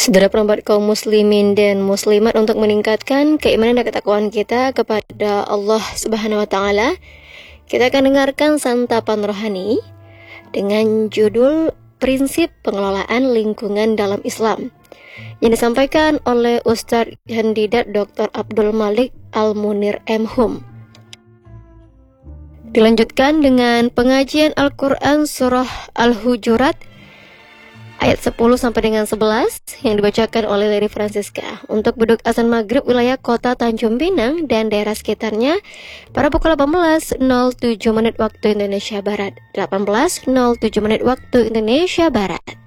Saudara perempuan kaum muslimin dan muslimat, untuk meningkatkan keimanan dan ketakwaan kita kepada Allah Subhanahu wa taala, kita akan dengarkan santapan rohani dengan judul Prinsip Pengelolaan Lingkungan dalam Islam yang disampaikan oleh Ustadz Kandidat Dr. Abdul Malik Al-Munir M.Hum. Dilanjutkan dengan pengajian Al-Quran Surah Al-Hujurat ayat 10 sampai dengan 11 yang dibacakan oleh Lady Francisca untuk beduk azan maghrib wilayah kota Tanjung Pinang dan daerah sekitarnya pada pukul 18.07 waktu Indonesia Barat. 18.07 waktu Indonesia Barat.